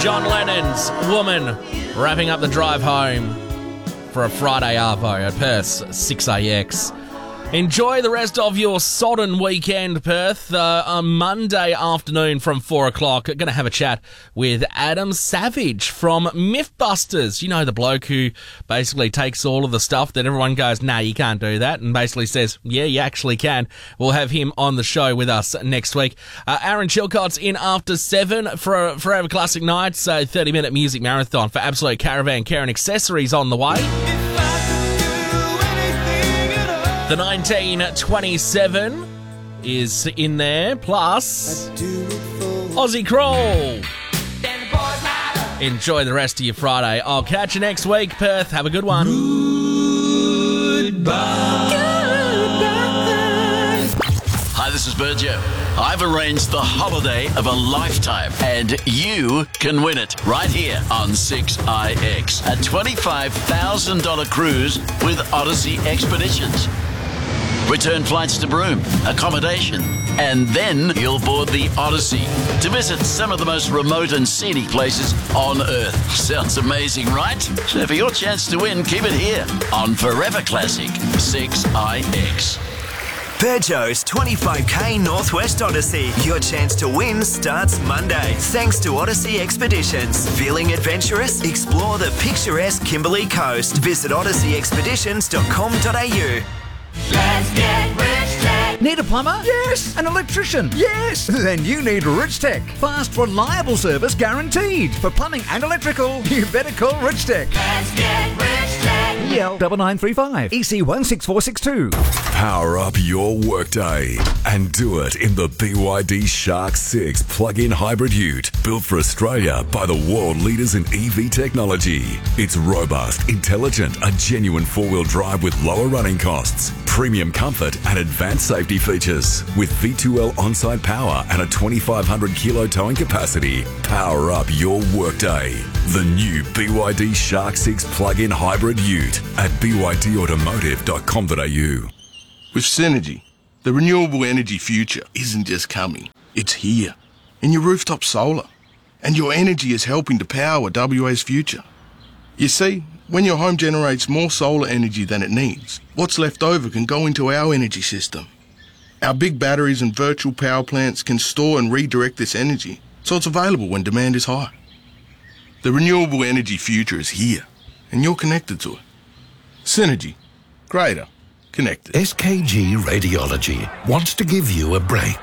John Lennon's Woman, wrapping up the drive home for a Friday arvo at Perth's 6AX. Enjoy the rest of your sodden weekend, Perth. On Monday afternoon from 4 o'clock, going to have a chat with Adam Savage from Mythbusters. You know, the bloke who basically takes all of the stuff that everyone goes, nah, you can't do that, and basically says, yeah, you actually can. We'll have him on the show with us next week. Aaron Chilcott's in after 7 for Forever Classic Nights, so 30-minute music marathon for Absolute Caravan Care and Accessories on the way. The 1927 is in there, plus Aussie Crawl. Enjoy the rest of your Friday. I'll catch you next week, Perth. Have a good one. Goodbye. Hi, this is Berjo. I've arranged the holiday of a lifetime, and you can win it right here on 6IX. A $25,000 cruise with Odyssey Expeditions. Return flights to Broome, accommodation, and then you'll board the Odyssey to visit some of the most remote and scenic places on Earth. Sounds amazing, right? So for your chance to win, keep it here on Forever Classic 6IX. Berjo's 25k Northwest Odyssey. Your chance to win starts Monday. Thanks to Odyssey Expeditions. Feeling adventurous? Explore the picturesque Kimberley Coast. Visit odysseyexpeditions.com.au. Let's get Rich Tech. Need a plumber? Yes. An electrician? Yes. Then you need Rich Tech. Fast, reliable service guaranteed. For plumbing and electrical, you better call Rich Tech. Let's get Rich Tech. EL 9935 EC 16462. Power up your workday and do it in the BYD Shark 6 plug-in hybrid ute, built for Australia by the world leaders in EV technology. It's robust, intelligent, a genuine four-wheel drive with lower running costs, premium comfort and advanced safety features. With V2L on-site power and a 2,500 kilo towing capacity, power up your workday. The new BYD Shark 6 plug-in hybrid ute at bydautomotive.com.au. With Synergy, the renewable energy future isn't just coming, it's here. In your rooftop solar. And your energy is helping to power WA's future. You see, when your home generates more solar energy than it needs, what's left over can go into our energy system. Our big batteries and virtual power plants can store and redirect this energy, so it's available when demand is high. The renewable energy future is here, and you're connected to it. Synergy. Greater. Connected. SKG Radiology wants to give you a break.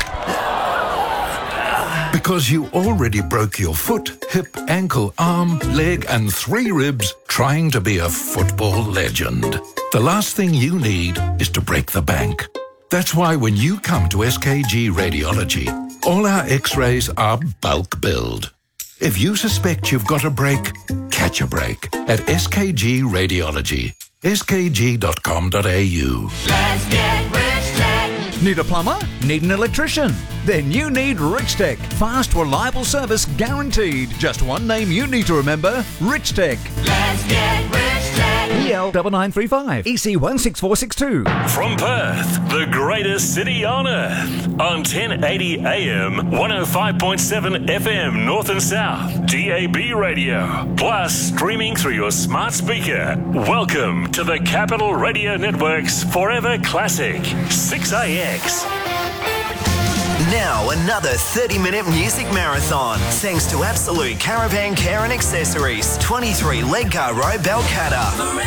Because you already broke your foot, hip, ankle, arm, leg, and 3 ribs trying to be a football legend. The last thing you need is to break the bank. That's why when you come to SKG Radiology, all our x-rays are bulk billed. If you suspect you've got a break, catch a break at SKG Radiology. skg.com.au. Let's get Rich Tech. Need a plumber? Need an electrician? Then you need Rich Tech. Fast, reliable service guaranteed. Just one name you need to remember, Rich Tech. Let's get Rich Tech. EL 9935 EC 16462. From Perth, the greatest city on earth. On 1080 AM, 105.7 FM North and South, DAB radio. Plus streaming through your smart speaker. Welcome to the Capital Radio Network's Forever Classic 6AX. Now another 30-minute music marathon. Thanks to Absolute Caravan Care and Accessories. 23 Ledgar Road, Balcatta.